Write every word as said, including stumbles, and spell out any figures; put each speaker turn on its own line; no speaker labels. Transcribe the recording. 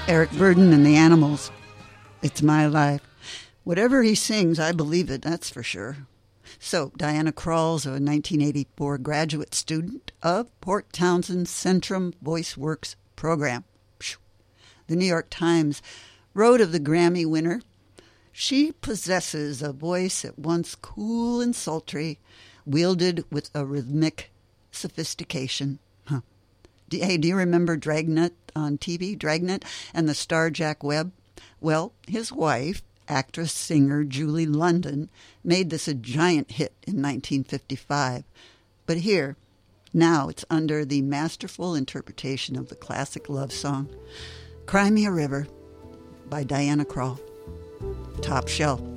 Eric Burdon and the Animals. It's my life. Whatever he sings, I believe it, that's for sure. So, Diana Krall's a nineteen eighty-four graduate student of Port Townsend's Centrum Voice Works program. The New York Times wrote of the Grammy winner, "She possesses a voice at once cool and sultry, wielded with a rhythmic sophistication." Huh. Do, hey, do you remember Dragnet on T V, Dragnet, and the star Jack Webb? Well, his wife, actress-singer Julie London, made this a giant hit in nineteen fifty-five. But here, now it's under the masterful interpretation of the classic love song, Cry Me a River by Diana Krall. Top shelf.